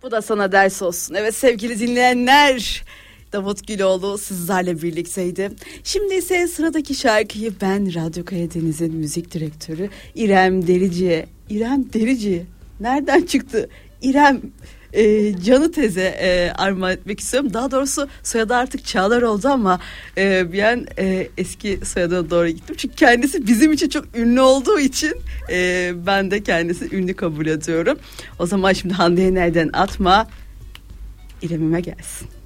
Bu da sana ders olsun. Evet sevgili dinleyenler, Davut Güloğlu sizlerle birlikteydi. Şimdi ise sıradaki şarkıyı ben Radyo Karadeniz'in müzik direktörü İrem Derici nereden çıktı? İrem Canı Tez'e armağan etmek istiyorum. Daha doğrusu soyadı artık Çağlar oldu ama bir an eski soyadına doğru gittim. Çünkü kendisi bizim için çok ünlü olduğu için ben de kendisi ünlü kabul ediyorum. O zaman şimdi Hande Yener'den Atma İrem'ime gelsin.